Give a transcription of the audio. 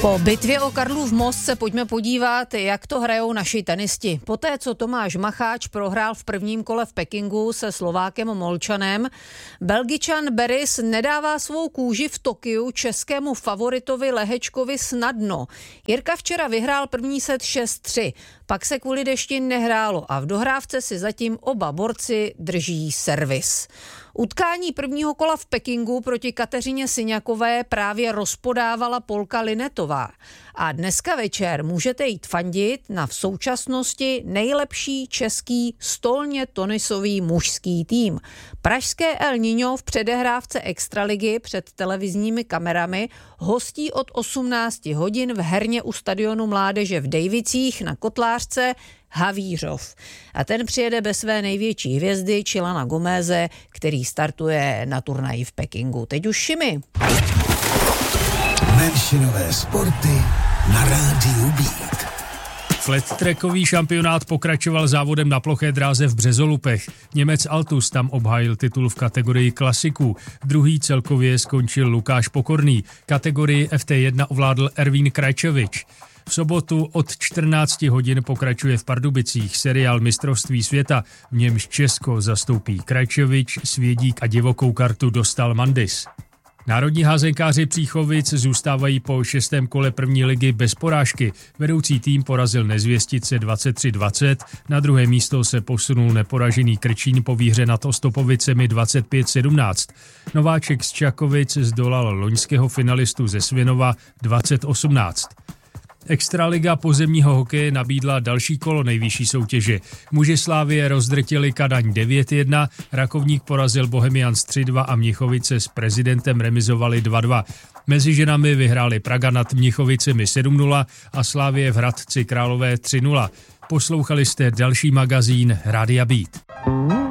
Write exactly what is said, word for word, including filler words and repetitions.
Po bitvě o Karlův most se pojďme podívat, jak to hrajou naši tenisti. Poté, co Tomáš Macháč prohrál v prvním kole v Pekingu se Slovákem Molčanem, Belgičan Beris nedává svou kůži v Tokiu českému favoritovi Lehečkovi snadno. Jirka včera vyhrál první set šest tři, pak se kvůli dešti nehrálo a v dohrávce si zatím oba borci drží servis. Utkání prvního kola v Pekingu proti Kateřině Syňakové právě rozpodávala Polka Linetová. A dneska večer můžete jít fandit na v současnosti nejlepší český stolně tenisový mužský tým. Pražské El Niño v předehrávce Extraligy před televizními kamerami hostí od osmnácti hodin v herně u stadionu Mládeže v Dejvicích na Kotlářce Havířov. A ten přijede bez své největší hvězdy Chilana Gomeze, který startuje na turnaji v Pekingu. Teď už Šimi. Menšinové sporty na rádiu Beat. Flat-trackový šampionát pokračoval závodem na ploché dráze v Březolupech. Němec Altus tam obhájil titul v kategorii klasiků. Druhý celkově skončil Lukáš Pokorný. Kategorii F T jedna ovládl Ervín Krajčovič. V sobotu od čtrnácti hodin pokračuje v Pardubicích seriál Mistrovství světa, v němž Česko zastoupí Krajčovič, Svědík a divokou kartu dostal Mandis. Národní házenkáři Příchovic zůstávají po šestém kole první ligy bez porážky. Vedoucí tým porazil Nezvěstice dvacet tři dvacet, na druhé místo se posunul neporažený Krčín po výhře nad Ostopovicemi dvacet pět sedmnáct. Nováček z Čakovic zdolal loňského finalistu ze Svinova dvacet osmnáct. Extraliga pozemního hokeje nabídla další kolo nejvyšší soutěže. Muži Slávie rozdrtili Kadaň devět jedna, Rakovník porazil Bohemians tři dva a Mnichovice s Prezidentem remizovali dva dva. Mezi ženami vyhráli Praga nad Mnichovicemi sedm nula a Slávie v Hradci Králové tři nula. Poslouchali jste další magazín Rádia Beat.